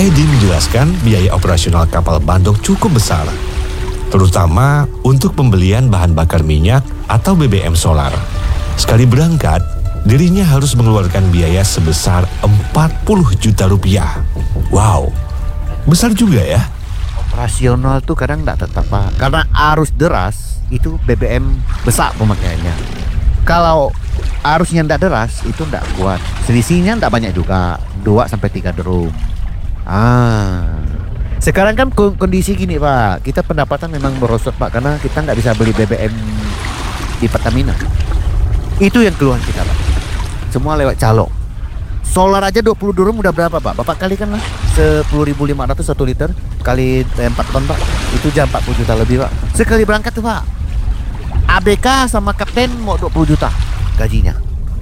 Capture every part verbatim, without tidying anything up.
Edi menjelaskan biaya operasional kapal Bandung cukup besar, terutama untuk pembelian bahan bakar minyak atau B B M solar. Sekali berangkat, dirinya harus mengeluarkan biaya sebesar empat puluh juta rupiah. Wow, besar juga ya. Operasional tuh kadang nggak tetap Pak, karena arus deras itu B B M besar pemakaiannya. Kalau arusnya nggak deras itu nggak kuat, selisihnya nggak banyak juga, dua sampai tiga drum. Ah, sekarang kan kondisi gini Pak, kita pendapatan memang merosot Pak, karena kita nggak bisa beli B B M di Pertamina. Itu yang keluhan kita Pak, semua lewat calo. Solar aja dua puluh drum udah berapa Pak? Bapak kalikan lah sepuluh ribu lima ratus satu liter kali empat ton Pak, itu jam empat puluh juta lebih Pak. Sekali berangkat tuh Pak, A B K sama kapten mau dua puluh juta gajinya.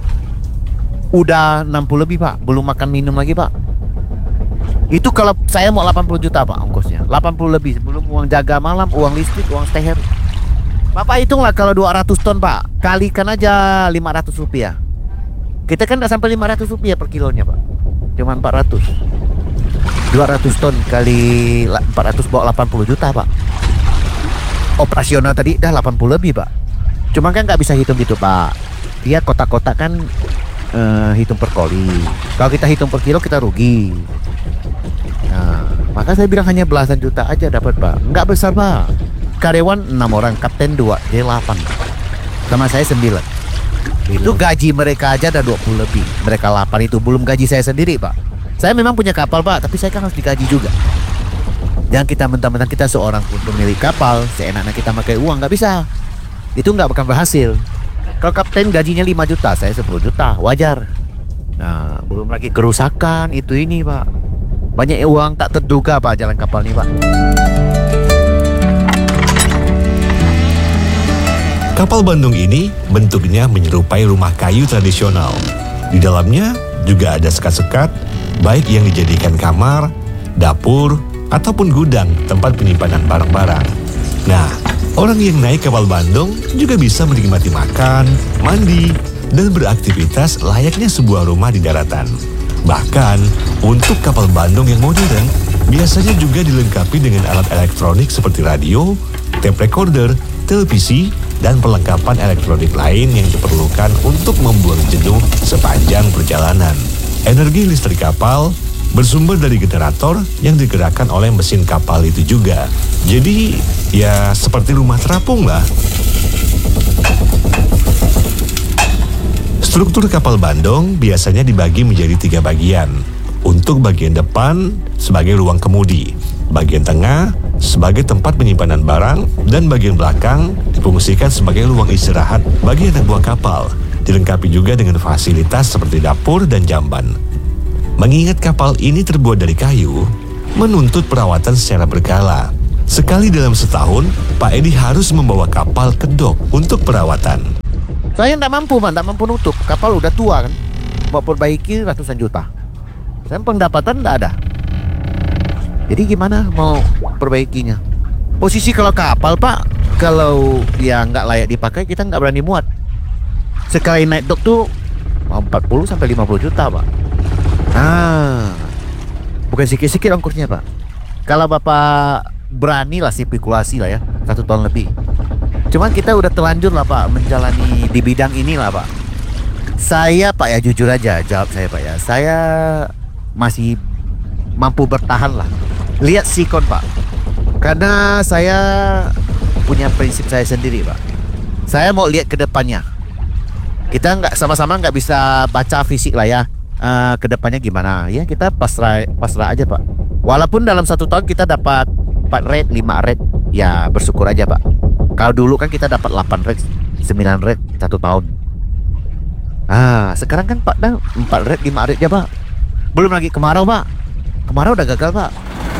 Udah enam puluh lebih Pak, belum makan minum lagi Pak. Itu kalau saya mau delapan puluh juta Pak ongkosnya, delapan puluh lebih, belum uang jaga malam, uang listrik, uang stay here. Bapak hitunglah kalau dua ratus ton Pak, kalikan aja lima ratus rupiah. Kita kan nggak sampai lima ratus rupiah per kilonya Pak, cuma empat ratus. Dua ratus ton kali empat ratus bawa delapan puluh juta Pak. Operasional tadi dah delapan puluh lebih Pak. Cuma kan nggak bisa hitung gitu Pak, dia kotak-kotak kan uh, hitung per koli. Kalau kita hitung per kilo kita rugi. Nah, maka saya bilang hanya belasan juta aja dapat Pak. Nggak besar Pak. Karyawan enam orang, kapten dua, jadi delapan. Sama saya sembilan. Itu gaji mereka aja ada dua puluh lebih. Mereka delapan itu belum gaji saya sendiri Pak. Saya memang punya kapal Pak, tapi saya kan harus digaji juga. Jangan kita mentang-mentang kita seorang pemilik kapal, seenaknya kita pakai uang, nggak bisa. Itu nggak bakal berhasil. Kalau kapten gajinya lima juta, saya sepuluh juta, wajar. Nah, belum lagi kerusakan itu ini Pak. Banyak uang tak terduga Pak jalan kapal ini Pak. Kapal Bandung ini bentuknya menyerupai rumah kayu tradisional. Di dalamnya juga ada sekat-sekat, baik yang dijadikan kamar, dapur, ataupun gudang tempat penyimpanan barang-barang. Nah, orang yang naik kapal Bandung juga bisa menikmati makan, mandi, dan beraktivitas layaknya sebuah rumah di daratan. Bahkan, untuk kapal Bandung yang modern, biasanya juga dilengkapi dengan alat elektronik seperti radio, tape recorder, televisi, dan perlengkapan elektronik lain yang diperlukan untuk membuang jenuh sepanjang perjalanan. Energi listrik kapal bersumber dari generator yang digerakkan oleh mesin kapal itu juga. Jadi, ya seperti rumah terapung lah. Struktur kapal Bandung biasanya dibagi menjadi tiga bagian. Untuk bagian depan sebagai ruang kemudi, bagian tengah sebagai tempat penyimpanan barang, dan bagian belakang difungsikan sebagai ruang istirahat bagi anak buah kapal. Dilengkapi juga dengan fasilitas seperti dapur dan jamban. Mengingat kapal ini terbuat dari kayu, menuntut perawatan secara berkala. Sekali dalam setahun, Pak Edi harus membawa kapal ke dok untuk perawatan. Saya tidak mampu Pak, tidak mampu nutup. Kapal udah tua kan, mau perbaiki ratusan juta. Saya pendapatan tidak ada. Jadi gimana mau perbaikinya? Posisi kalau kapal Pak, kalau ya nggak layak dipakai, kita nggak berani muat. Sekali naik dok tuh mau empat puluh sampai lima puluh juta Pak. Nah, bukan sikit-sikit ongkosnya Pak. Kalau Bapak berani lah spekulasi lah ya, satu tahun lebih. Cuman kita udah terlanjur lah Pak menjalani di bidang ini lah Pak. Saya Pak ya jujur aja jawab saya Pak ya, saya masih mampu bertahan lah. Lihat sikon Pak, karena saya punya prinsip saya sendiri Pak. Saya mau lihat ke depannya. Kita nggak sama-sama nggak bisa baca fisik lah ya, uh, ke depannya gimana. Ya kita pasrah pasrah aja Pak. Walaupun dalam satu tahun kita dapat empat red, lima red, ya bersyukur aja Pak. Kalau dulu kan kita dapat delapan red, sembilan red satu tahun. Ah, sekarang kan Pak dah empat red, lima red aja Pak. Belum lagi kemarau Pak. Kemarau udah gagal Pak.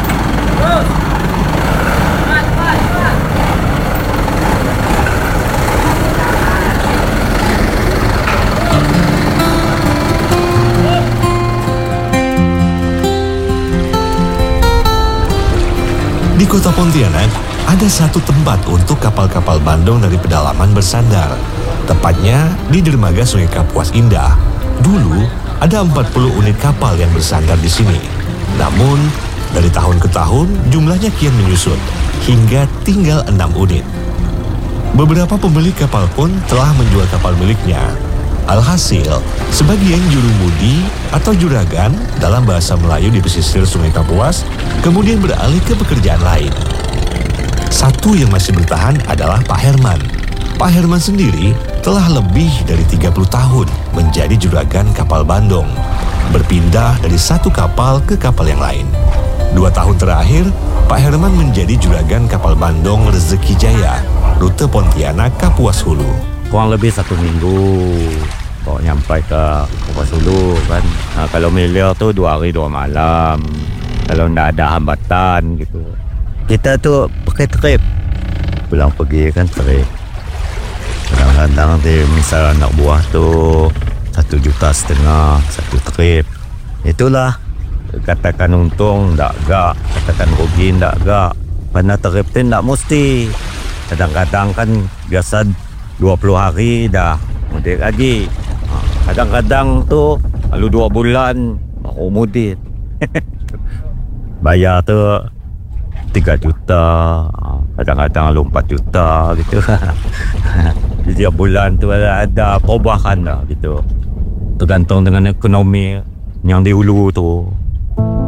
Di kota Pontianak, ada satu tempat untuk kapal-kapal Bandung dari pedalaman bersandar. Tepatnya di dermaga Sungai Kapuas Indah. Dulu, ada empat puluh unit kapal yang bersandar di sini. Namun, Dari tahun ke tahun, jumlahnya kian menyusut, hingga tinggal enam unit. Beberapa pemilik kapal pun telah menjual kapal miliknya. Alhasil, sebagian jurumudi atau juragan dalam bahasa Melayu di pesisir Sungai Kapuas kemudian beralih ke pekerjaan lain. Satu yang masih bertahan adalah Pak Herman. Pak Herman sendiri telah lebih dari tiga puluh tahun menjadi juragan kapal Bandung, berpindah dari satu kapal ke kapal yang lain. Dua tahun terakhir, Pak Herman menjadi juragan kapal Bandung Rezeki Jaya, rute Pontianak Kapuas Hulu. Kurang lebih satu minggu kok nyampai ke Kapuas Hulu kan. Nah, kalau milir tuh dua hari dua malam. Kalau nggak ada hambatan gitu. Kita tuh pakai trip. Pulang pergi kan trip. Kadang-kadang di misal anak buah tuh satu juta setengah satu trip. Itulah katakan untung ndak gak, katakan rugi ndak gak. Karena trip itu ndak mesti. Kadang-kadang kan biasa dua puluh hari dah mudik lagi. Kadang-kadang tuh lalu dua bulan baru mudik. Bayar tuh tiga juta, kadang-kadang lalu empat juta gitu. Jadi bulan tu ada, ada perubahan lah gitu. Tergantung dengan ekonomi yang di hulu tu.